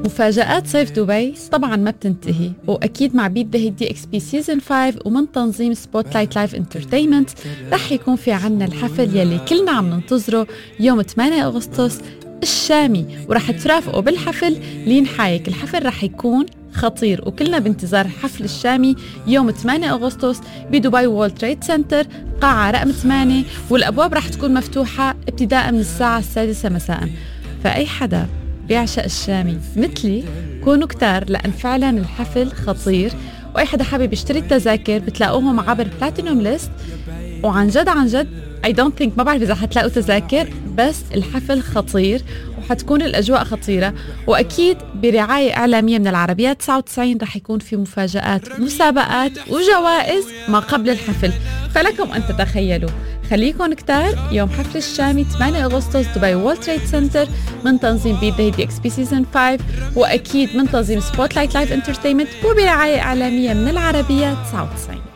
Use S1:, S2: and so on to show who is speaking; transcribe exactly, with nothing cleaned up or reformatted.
S1: مفاجآت صيف دبي طبعا ما بتنتهي، وأكيد مع بيت ذا دي اكس بي سيزن خمسة ومن تنظيم سبوت لايت لايف انترتينمنت رح يكون في عنا الحفل يلي كلنا عم ننتظره يوم ثمانية أغسطس الشامي، ورح ترافقوا بالحفل لين حايك. الحفل رح يكون خطير وكلنا بانتظار حفل الشامي يوم ثمانية أغسطس بدبي وورلد تريد سنتر قاعة رقم ثمانية، والأبواب رح تكون مفتوحة ابتداء من الساعة السادسة مساء. فأي حدا بيعشق الشامي مثلي كونوا كتار، لأن فعلا الحفل خطير. وأي حدا حابب يشتري التذاكر بتلاقوهم عبر بلاتينوم ليست، وعن جد عن جد I don't think ما بعرف إذا حتلاقوا تذاكر، بس الحفل خطير وحتكون الأجواء خطيرة. وأكيد برعاية إعلامية من العربية تسعة وتسعين رح يكون في مفاجآت مسابقات وجوائز ما قبل الحفل، فلكم أن تتخيلوا. خليكم كتار يوم حفل الشامي ثمانية أغسطس دبي وورلد تريد سنتر من تنظيم بيت ذا دي اكس بي سيزن خمسة، وأكيد من تنظيم سبوت لايت لايف انترتينمنت وبرعاية إعلامية من العربية تسعة وتسعين.